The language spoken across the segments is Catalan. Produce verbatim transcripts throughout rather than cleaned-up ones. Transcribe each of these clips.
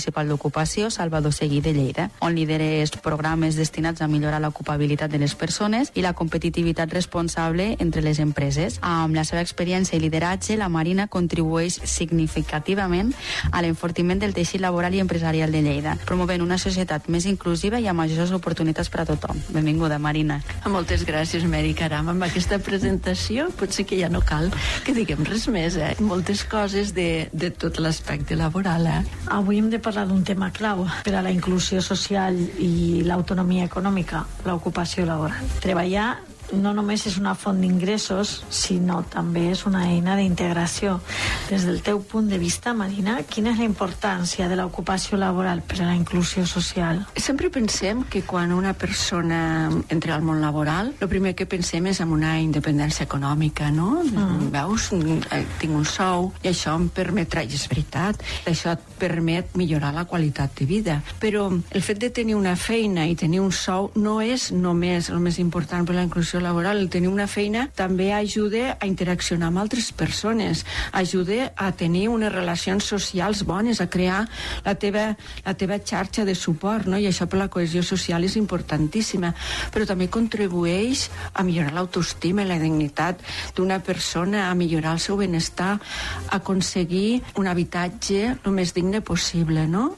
Municipal d'Ocupació Salvador Seguí de Lleida, on lidera programes destinats a millorar l'ocupabilitat de les persones i la competitivitat responsable entre les empreses. Amb la seva experiència i lideratge, la Marina contribueix significativament a l'enfortiment del teixit laboral i empresarial de Lleida, promovent una societat més inclusiva i amb majors oportunitats per a tothom. Benvinguda, Marina. Moltes gràcies, Mary. Caram, amb aquesta presentació potser que ja no cal que diguem res més, eh? Moltes coses de, de tot l'aspecte laboral, eh? Avui hem de parlar d'un tema clau per a la inclusió social i l'autonomia econòmica, l'ocupació laboral. Treballar no només és una font d'ingressos, sinó també és una eina d'integració. Des del teu punt de vista, Marina, quina és la importància de l'ocupació laboral per a la inclusió social? Sempre pensem que quan una persona entra al món laboral, el primer que pensem és en una independència econòmica, no? Mm. Veus, tinc un sou i això em permetrà, i és veritat, això et permet millorar la qualitat de vida. Però el fet de tenir una feina i tenir un sou no és només el més important per a la inclusió laboral. El tenir una feina també ajuda a interaccionar amb altres persones, ajuda a tenir unes relacions socials bones, a crear la teva, la teva xarxa de suport, no? I això per la cohesió social és importantíssima, però també contribueix a millorar l'autoestima i la dignitat d'una persona, a millorar el seu benestar, a aconseguir un habitatge el més digne possible, no?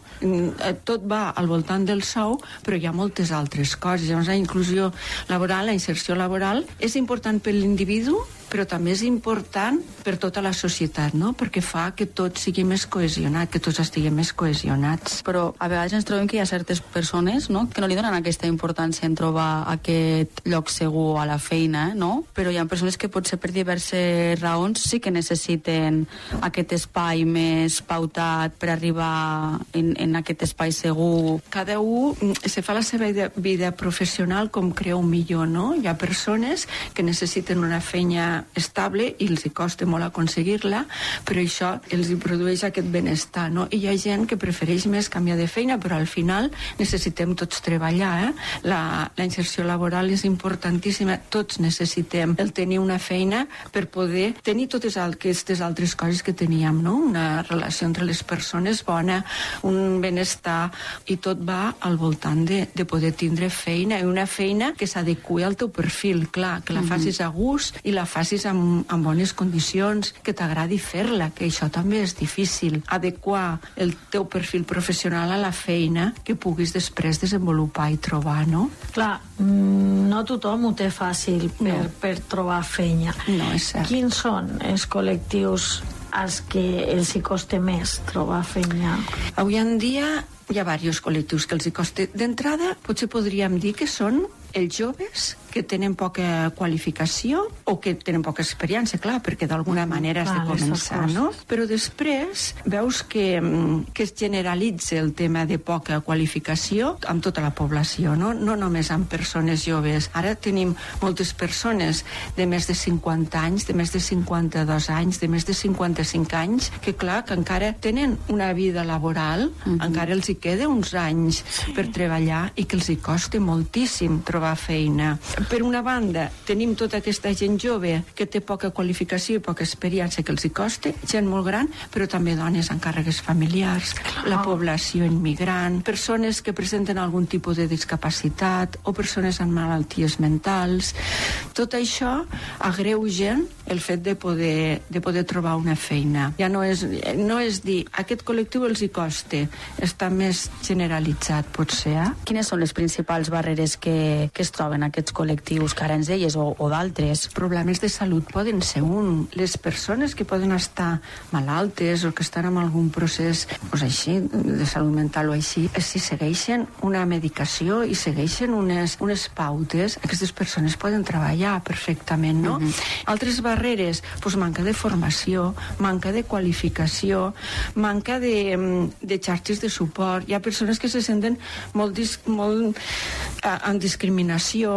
Tot va al voltant del sou, però hi ha moltes altres coses. Llavors, la inclusió laboral, la inserció laboral, és important per l'individu, però també és important per tota la societat, no? Perquè fa que tot sigui més cohesionat, que tots estiguem més cohesionats. Però a vegades ens trobem que hi ha certes persones, no?, que no li donen aquesta importància en trobar aquest lloc segur a la feina, no? Però hi ha persones que potser per diverses raons sí que necessiten aquest espai més pautat per arribar en, en aquest espai segur. Cada un se fa la seva vida, vida professional com creu millor, no? Hi ha persones que necessiten una feina estable i els hi costa molt aconseguir-la, però això els hi produeix aquest benestar, no? I hi ha gent que prefereix més canviar de feina, però al final necessitem tots treballar, eh? La, la inserció laboral és importantíssima, tots necessitem el tenir una feina per poder tenir totes aquestes altres coses que teníem, no? Una relació entre les persones bona, un benestar, i tot va al voltant de, de poder tindre feina, i una feina que s'adeqüi al teu perfil, clar, que la facis a gust i la facis amb, amb bones condicions, que t'agradi fer-la, que això també és difícil, adequar el teu perfil professional a la feina que puguis després desenvolupar i trobar, no? Clar, no tothom ho té fàcil per, no. per trobar feina. No, és cert. Quins són els col·lectius als que els hi costa més trobar feina? Avui en dia hi ha diversos col·lectius que els hi costa. D'entrada, potser podríem dir que són els joves que tenen poca qualificació o que tenen poca experiència, clar, perquè d'alguna manera has de començar, no? Però després veus que, que es generalitza el tema de poca qualificació amb tota la població, no? No només amb persones joves. Ara tenim moltes persones de més de cinquanta anys, de més de cinquanta-dos anys, de més de cinquanta-cinc anys, que clar, que encara tenen una vida laboral, uh-huh. encara els hi queda uns anys sí. per treballar i que els hi costa moltíssim trobar feina. Per una banda, tenim tota aquesta gent jove que té poca qualificació i poca experiència que els hi costa, gent molt gran, però també dones amb càrregues familiars, Clar. la població immigrant, persones que presenten algun tipus de discapacitat o persones amb malalties mentals. Tot això agreuja el fet de poder, de poder trobar una feina. Ja no és, no és dir, aquest col·lectiu els hi costa, està més generalitzat, potser. Eh? Quines són les principals barreres que, que es troben aquests col·lectius, que ara ens deies, o, o d'altres? Problemes de salut poden ser un. Les persones que poden estar malaltes o que estan en algun procés pues així, de salut mental o així, si segueixen una medicació i segueixen unes, unes pautes, aquestes persones poden treballar perfectament, no? Uh-huh. Altres barreres, pues manca de formació, manca de qualificació, manca de, de xarxes de suport. Hi ha persones que se senten molt, dis, molt eh, en discriminació, persones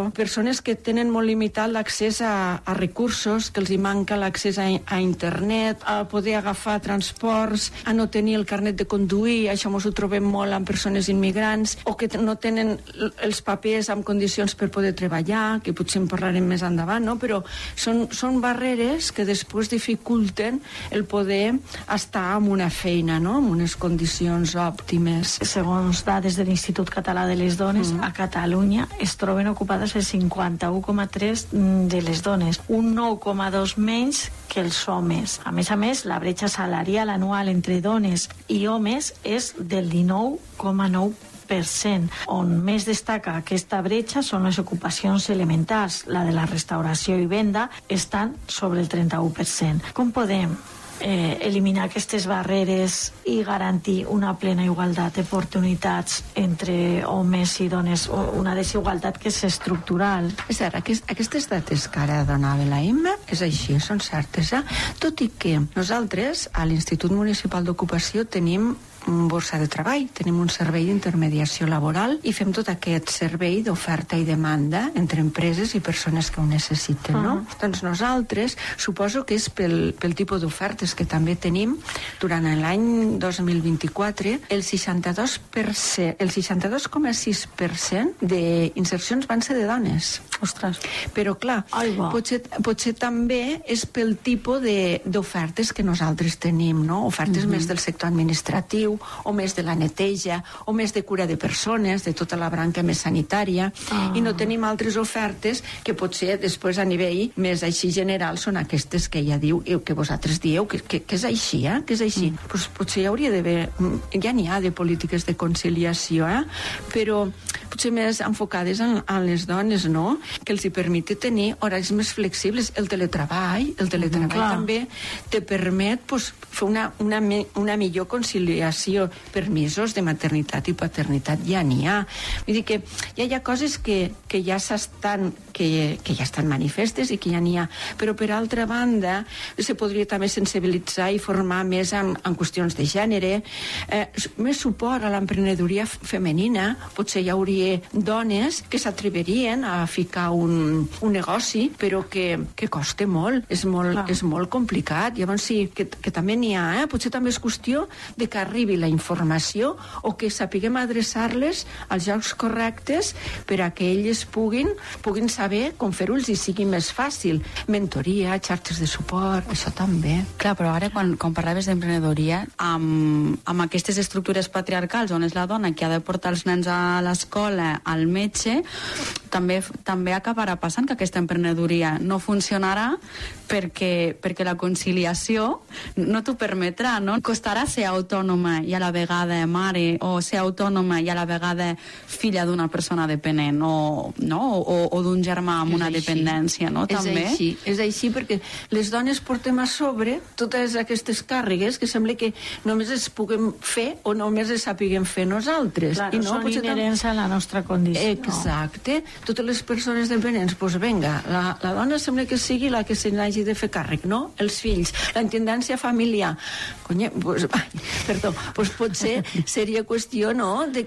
persones que tenen molt limitat l'accés a, a recursos, que els hi manca l'accés a, a internet, a poder agafar transports, a no tenir el carnet de conduir, això ens ho trobem molt amb persones immigrants, o que no tenen els papers en condicions per poder treballar, que potser en parlarem més endavant, no? Però són, són barreres que després dificulten el poder estar en una feina, no? En unes condicions òptimes. Segons dades de l'Institut Català de les Dones, mm. a Catalunya es troben ocupades el cinquanta-u coma tres de les dones, un nou coma dos menys que els homes. A més a més, la bretxa salarial anual entre dones i homes és del dinou coma nou per cent. On més destaca aquesta bretxa són les ocupacions elementals. La de la restauració i venda estan sobre el trenta-u per cent. Com podem eh, eliminar aquestes barreres i garantir una plena igualtat d'oportunitats entre homes i dones, una desigualtat que és estructural? És ara, aquest, aquestes dates que ara donava la Imma és així, són certes, eh? Tot i que nosaltres a l'Institut Municipal d'Ocupació tenim borsa de treball, tenim un servei d'intermediació laboral i fem tot aquest servei d'oferta i demanda entre empreses i persones que ho necessiten, uh-huh. no? Doncs nosaltres, suposo que és pel, pel tipus d'ofertes que també tenim, durant l'any dos mil vint-i-quatre, el seixanta-dos per cent, el seixanta-dos coma sis per cent d'insercions van ser de dones. Ostres. Però, clar, potser, potser també és pel tipus de, d'ofertes que nosaltres tenim, no? Ofertes uh-huh. més del sector administratiu, o més de la neteja, o més de cura de persones, de tota la branca més sanitària, ah. i no tenim altres ofertes que potser després a nivell més així general són aquestes que ja diu, que vosaltres dieu, que, que, que és així, eh? Que és així. Mm. Pues potser hi hauria d'haver, ja n'hi ha de polítiques de conciliació, eh? Però potser més enfocades en, en les dones, no? Que els hi permeti tenir horaris més flexibles. El teletreball, el teletreball mm, també te permet pues, fer una, una, una millor conciliació. Permisos de maternitat i paternitat ja n'hi ha. Vull dir que ja hi ha coses que, que ja s'estan que, que ja estan manifestes i que ja n'hi ha, però per altra banda se podria també sensibilitzar i formar més en, en qüestions de gènere, eh, més suport a l'emprenedoria femenina. Potser hi hauria dones que s'atreverien a ficar un, un negoci, però que, que costa molt, és molt, ah. és molt complicat. Llavors sí, que, que també n'hi ha, eh? Potser també és qüestió de que arribi la informació o que sapiguem adreçar-les als llocs correctes per a que elles puguin, puguin saber com fer-ho-los i sigui més fàcil. Mentoria, xarxes de suport, això també. Clar, però ara quan, quan parlaves d'emprenedoria, amb, amb aquestes estructures patriarcals on és la dona que ha de portar els nens a l'escola, al metge, també, també acabarà passant que aquesta emprenedoria no funcionarà perquè, perquè la conciliació no t'ho permetrà, no? Costarà ser autònoma i a la vegada mare, o ser autònoma i a la vegada filla d'una persona dependent, o, no? o, o d'un germà amb una dependència, no? És també. Així, és així perquè les dones portem a sobre totes aquestes càrregues que sembla que només es puguem fer o només es sapiguem fer nosaltres. Claro, I no, són inherents a la nostra condició. Exacte. Totes les persones dependents, doncs vinga, la, la dona sembla que sigui la que se n'hagi de fer càrrec, no? Els fills, la intendència familiar. Conya, doncs, ai, perdó, doncs potser seria qüestió, no?, de,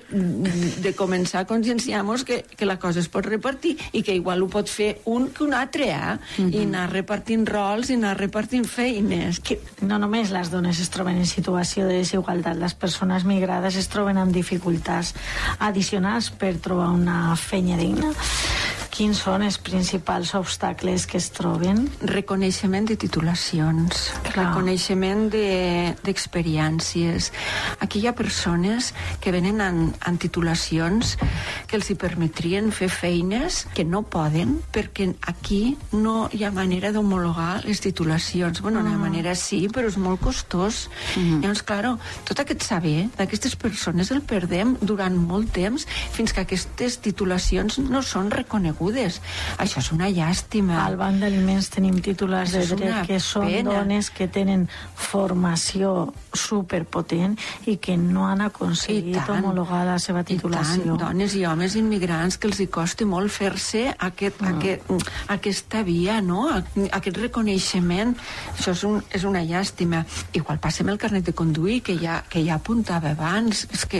de començar a conscienciar-nos que, que la cosa es pot repartir i que igual ho pot fer un que un altre, eh? Mm-hmm. I anar repartint rols i anar repartint feines. Que no només les dones es troben en situació de desigualtat, les persones migrades es troben amb dificultats addicionals per trobar una feina digna. Quins són els principals obstacles que es troben? Reconeixement de titulacions, Clar. reconeixement d'experiències. De, Aquí hi ha persones que venen amb, amb titulacions que els hi permetrien fer feines que no poden, perquè aquí no hi ha manera d'homologar les titulacions. Bueno, una uh-huh. manera sí, però és molt costós. Uh-huh. Llavors, clar, tot aquest saber d'aquestes persones el perdem durant molt temps fins que aquestes titulacions no són reconegudes. Això és una llàstima. Al Banc d'Aliments tenim titulars de dret que són pena. dones que tenen formació superpotent i que no han aconseguit homologar la seva titulació. I tant, dones i homes immigrants que els hi costa molt fer-se aquest, mm. aquest, aquesta via, no? Aquest reconeixement. Això és, un, és una llàstima. Igual passa amb el carnet de conduir, que ja, que ja apuntava abans. És que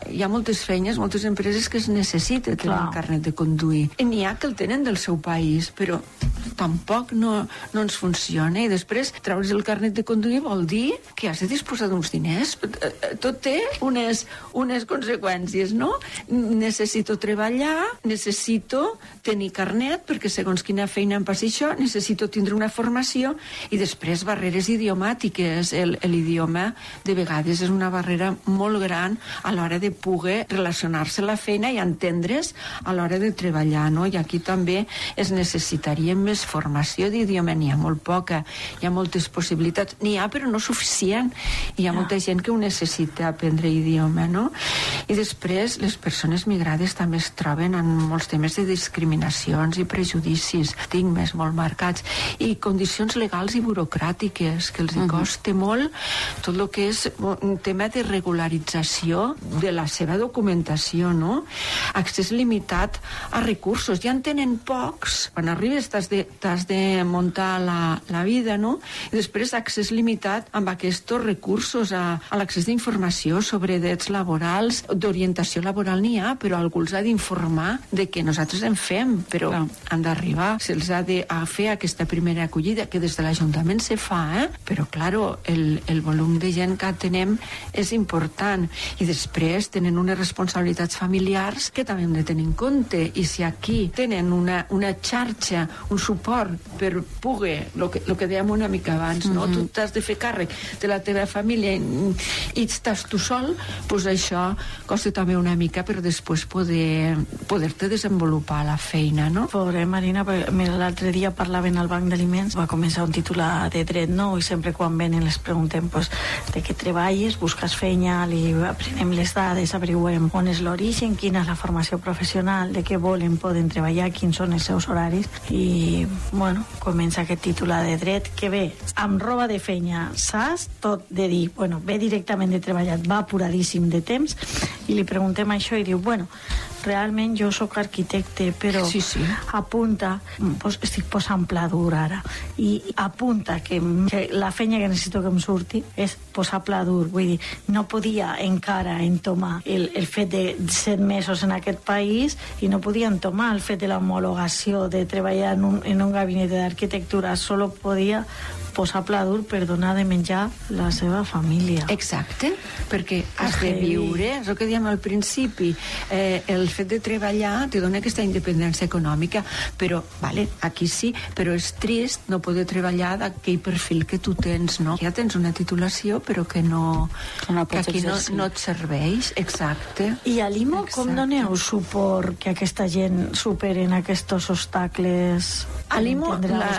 hi ha moltes feines, moltes empreses que es necessita tenir Clar. el carnet de conduir. I n'hi ha que el tenen del seu país, però tampoc no, no ens funciona. I després, traure's el carnet de conduir vol dir que has de disposar d'uns diners. Tot té unes, unes conseqüències, no? Necessito treballar, necessito tenir carnet, perquè segons quina feina em passi això, necessito tindre una formació, i després barreres idiomàtiques. El, l'idioma, de vegades, és una barrera molt gran a l'hora de poder relacionar-se a la feina i entendre's a l'hora de treballar, no? I aquí també es necessitaria més formació d'idioma. N'hi ha molt poca, hi ha moltes possibilitats, n'hi ha però no suficient, hi ha yeah. molta gent que ho necessita aprendre idioma, no? I després les persones migrades també es troben en molts temes de discriminacions i prejudicis, estigmes molt marcats i condicions legals i burocràtiques que els hi costa uh-huh. molt tot el que és un tema de regularització de la seva documentació, no? Accés limitat a recursos, ja en tenen pocs, quan arribes t'has de, t'has de muntar la, la vida, no? I després accés limitat amb aquests recursos a, a l'accés d'informació sobre drets laborals, d'orientació laboral n'hi ha, però algú els ha d'informar de que nosaltres en fem, però Clar. han d'arribar, se'ls ha de a fer aquesta primera acollida, que des de l'Ajuntament se fa, eh? Però, claro, el, el volum de gent que tenem és important, i després tenen unes responsabilitats familiars que també hem de tenir en compte, i si aquí tenen una, una xarxa, un suport per poder, el que, lo que dèiem una mica abans, no? Mm-hmm. Tu t'has de fer càrrec de la teva família i, i estàs tu sol, doncs això costa també una mica per després poder, poder-te desenvolupar la feina, no? Pobre Marina, mira, l'altre dia parlaven al Banc d'Aliments, va començar un titular de dret nou, i sempre quan venen les preguntem pues, de què treballes, busques feina, li aprenem les dades, averiguem on és l'origen, quina és la formació professional, de què volen, poden treballar, quins són els seus horaris, i bueno, comença aquest titular de dret que ve amb roba de feina, saps? Tot de dir, bueno, ve directament de treballar, va apuradíssim de temps, i li preguntem això i diu, bueno, realment jo sóc arquitecte, però sí, sí. apunta, pues, estic posant pla dur ara, i apunta que, que la feina que necessito que em surti és posar pla dur, vull dir, no podia encara entomar el, el fet de set mesos en aquest país i no podia entomar el fet de l'homologació de treballar en un, en un gabinet d'arquitectura, solo podia posar pla dur per donar de menjar la seva família. Exacte, perquè has de viure, és el que dèiem al principi, eh, el fet de treballar te dona aquesta independència econòmica, però, vale, aquí sí, però és trist no poder treballar d'aquell perfil que tu tens, no? Ja tens una titulació, però que no, no que aquí no, no et serveix, exacte. I a l'I M O com doneu suport que aquesta gent superen aquests obstacles? A l'I M O,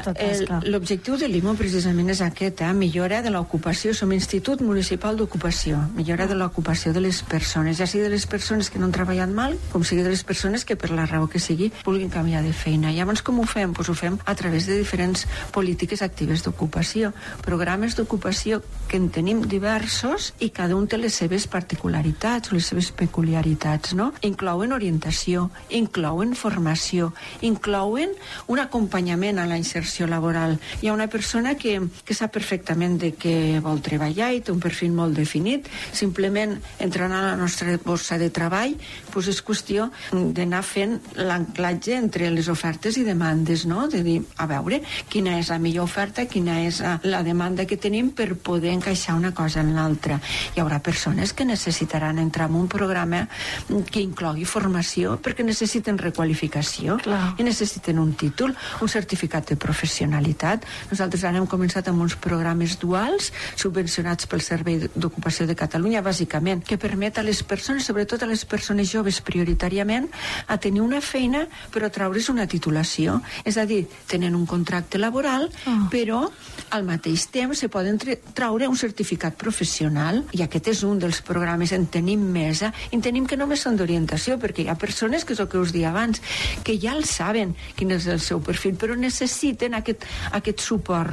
l'objectiu de l'I M O precisament és aquest, eh? Millora de l'ocupació. Som Institut Municipal d'Ocupació. Millora de l'ocupació de les persones, ja sigui de les persones que no han treballat mal, com sigui de les persones que per la raó que sigui vulguin canviar de feina. Llavors com ho fem? Pues ho fem a través de diferents polítiques actives d'ocupació, programes d'ocupació que en tenim diversos i cada un té les seves particularitats o les seves peculiaritats, no? Inclouen orientació, inclouen formació, inclouen un acompanyament a la inserció laboral. Hi ha una persona que, que sap perfectament de què vol treballar i té un perfil molt definit, simplement entrant a la nostra borsa de treball, doncs és qüestió d'anar fent l'anclatge entre les ofertes i demandes, no? De dir, a veure, quina és la millor oferta, quina és la demanda que tenim per poder encaixar una cosa en l'altra. Hi haurà persones que necessitaran entrar en un programa que inclogui formació perquè necessiten requalificació. Clar. I necessiten un títol, un certificat de professionalitat. Nosaltres ara hem començat amb uns programes duals subvencionats pel Servei d'Ocupació de Catalunya, bàsicament, que permet a les persones, sobretot a les persones joves prioritàriament, a tenir una feina però traure's una titulació. És a dir, tenen un contracte laboral, oh. però al mateix temps se poden traure un certificat professional, i aquest és un dels programes. En tenim més, eh? En tenim que només són d'orientació, perquè hi ha persones, que és el que us deia abans, que ja el saben quin és el seu perfil, però necessiten aquest, aquest suport, no?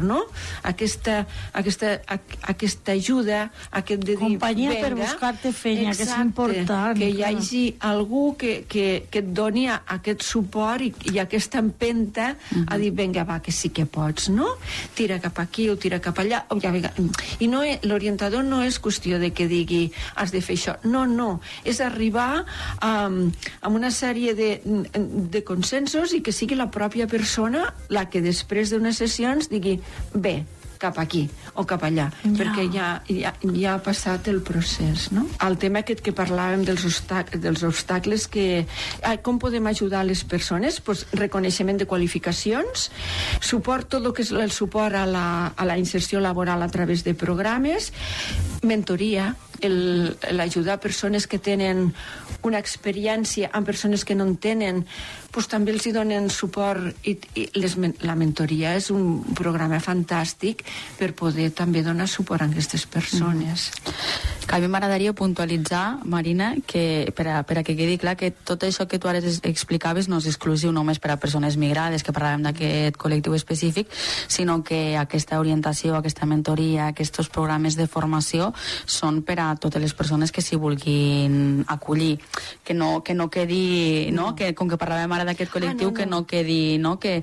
aquesta, aquesta, aquesta ajuda, aquest de dir... Companyia venga, per buscar-te feina, exacte, que és important. Que hi hagi algú que, que, que et doni aquest suport i, i aquesta empenta uh-huh. a dir, vinga, va, que sí que pots, no? Tira cap aquí o tira cap allà. O ja, i no, l'orientador no és qüestió de que digui has de fer això. No, no. És arribar um, a una sèrie de, de consensos i que sigui la pròpia persona la que després d'unes sessions digui, bé, cap aquí o cap allà, ja. perquè ja, ja, ja ha passat el procés, no? El tema aquest que parlàvem dels, obstac dels obstacles que... Ah, com podem ajudar les persones? Pues, reconeixement de qualificacions, suport, tot el que és el suport a la, a la inserció laboral a través de programes, mentoria, l'ajudar persones que tenen una experiència amb persones que no en tenen, doncs també els hi donen suport i, i les, la mentoria és un programa fantàstic per poder també donar suport a aquestes persones. Mm. Que a mi m'agradaria puntualitzar, Marina, que per a, per a que quedi clar que tot això que tu ara explicaves no és exclusiu només per a persones migrades, que parlàvem d'aquest col·lectiu específic, sinó que aquesta orientació, aquesta mentoria, aquests programes de formació són per a totes les persones que s'hi vulguin acollir, que no, que no quedi, no? No. Que com que parlàvem ara d'aquest col·lectiu, ah, no, no. que no quedi, no? Que,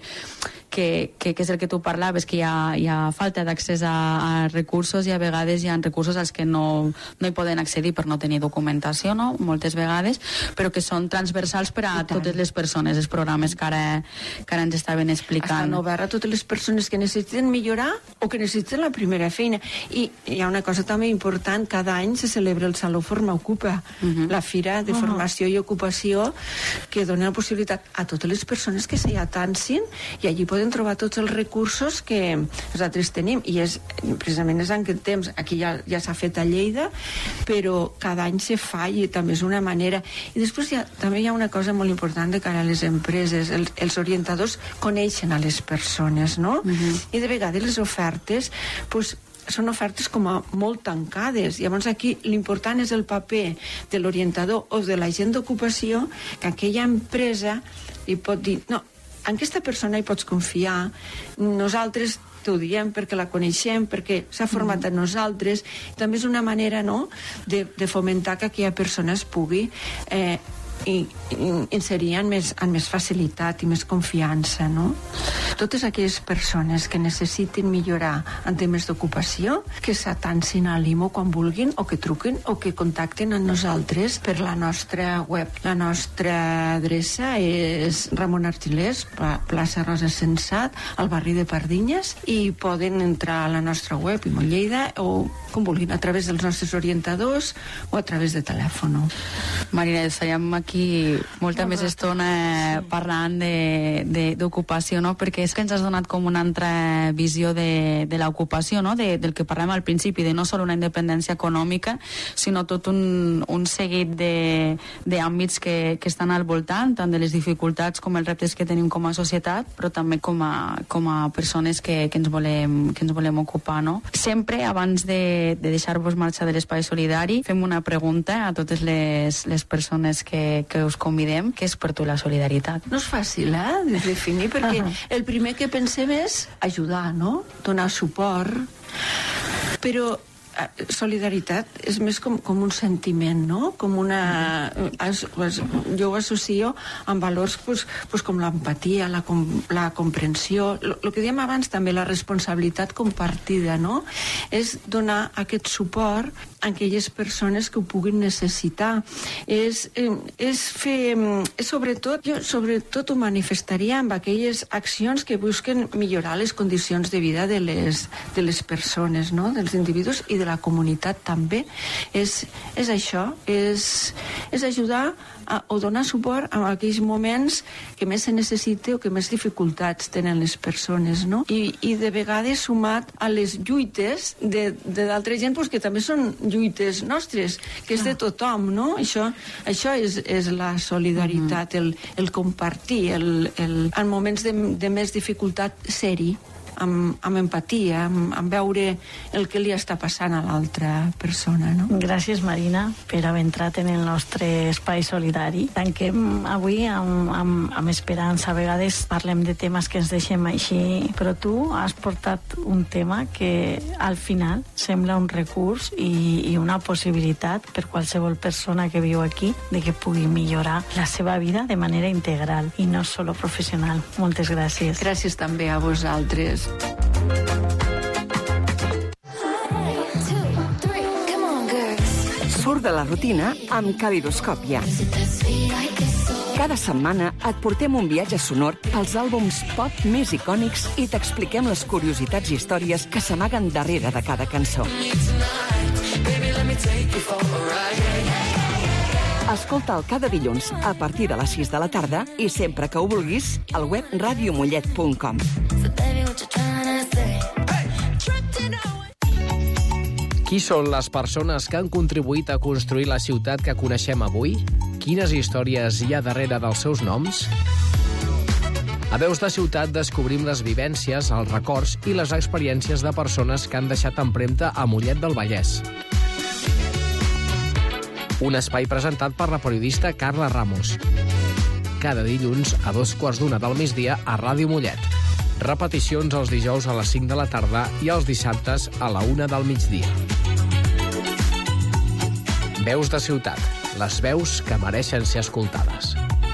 que, que, que és el que tu parlaves, que hi ha, hi ha falta d'accés a, a recursos i a vegades hi ha recursos als que no, no hi poden accedir per no tenir documentació, no? Moltes vegades, però que són transversals per a totes les persones, els programes que ara, que ara ens estaven explicant. Estan oberts a totes les persones que necessiten millorar o que necessiten la primera feina. I hi ha una cosa també important, cada any se celebra el Saló Forma Ocupa, uh-huh. la fira de formació uh-huh. i ocupació que dona la possibilitat a totes les persones que s'hi atancin i allí poden trobar tots els recursos que nosaltres tenim i és, precisament és en aquest temps, aquí ja, ja s'ha fet a Lleida, però cada any se fa i també és una manera. I després hi ha, també hi ha una cosa molt important de cara a les empreses, els, els orientadors coneixen a les persones, no? Uh-huh. I de vegades les ofertes, doncs, són ofertes com a molt tancades. Llavors aquí l'important és el paper de l'orientador o de l'agent d'ocupació, que aquella empresa li pot dir, no, en aquesta persona hi pots confiar, nosaltres t'ho diem perquè la coneixem, perquè s'ha format a nosaltres. També és una manera, no?, de, de fomentar que aquella persona es pugui eh, i, i inserir amb més, amb més facilitat i més confiança, no? Totes aquelles persones que necessitin millorar en temes d'ocupació, que s'atancin a l'I M O quan vulguin, o que truquin o que contacten amb nosaltres per la nostra web. La nostra adreça és Ramon Argilés, plaça Rosa Sensat, al barri de Pardinyes, i poden entrar a la nostra web, I M O Lleida, o com vulguin, a través dels nostres orientadors o a través de telèfon. Marina, estaríem aquí molta més estona parlant d'ocupació, no? Perquè és que ens has donat com una altra visió de, de l'ocupació, no? De, del que parlem al principi, de no sols una independència econòmica, sinó tot un, un seguit d'àmbits que, que estan al voltant, tant de les dificultats com els reptes que tenim com a societat, però també com a, com a persones que, que, ens volem, que ens volem ocupar, no? Sempre, abans de, de deixar-vos marxar de l'Espai Solidari, fem una pregunta a totes les, les persones que, que us convidem. Què és per tu la solidaritat? No és fàcil, eh, de definir, perquè uh-huh. el primer que pensem és ajudar, no? Donar suport. Però solidaritat és més com, com un sentiment, no? Com una... Es, es, jo ho associo amb valors pues, pues com l'empatia, la, com, la comprensió, el que dèiem abans també, la responsabilitat compartida, no? És donar aquest suport a aquelles persones que ho puguin necessitar. És, eh, és fer... És sobretot, jo sobretot ho manifestaria amb aquelles accions que busquen millorar les condicions de vida de les, de les persones, no? Dels individus i de la comunitat també. És, és això, és, és ajudar a, o donar suport a aquells moments que més se necessita o que més dificultats tenen les persones, no? I, i de vegades sumat a les lluites de, de d'altra gent pues, que també són lluites nostres, que és de tothom, no? Això, això és, és la solidaritat, el, el compartir, el, el, en moments de, de més dificultat ser-hi amb, amb empatia, amb, amb veure el que li està passant a l'altra persona, no? Gràcies, Marina, per haver entrat en el nostre espai solidari. Tanquem avui amb, amb, amb esperança. A vegades parlem de temes que ens deixem així, però tu has portat un tema que al final sembla un recurs i, i una possibilitat per qualsevol persona que viu aquí de que pugui millorar la seva vida de manera integral i no solo professional. Moltes gràcies. Gràcies també a vosaltres. Surt de la rutina amb Calidoscòpia. Cada setmana et portem un viatge sonor pels àlbums pop més icònics i t'expliquem les curiositats i històries que s'amaguen darrere de cada cançó. Escolta'l cada dilluns a partir de les sis de la tarda i sempre que ho vulguis al web radio mollet punt com. Qui són les persones que han contribuït a construir la ciutat que coneixem avui? Quines històries hi ha darrere dels seus noms? A Veus de Ciutat descobrim les vivències, els records i les experiències de persones que han deixat empremta a Mollet del Vallès. Un espai presentat per la periodista Carla Ramos. Cada dilluns a dos quarts d'una del migdia a Ràdio Mollet. Repeticions els dijous a les cinc de la tarda i els dissabtes a la una del migdia. Veus de Ciutat, les veus que mereixen ser escoltades.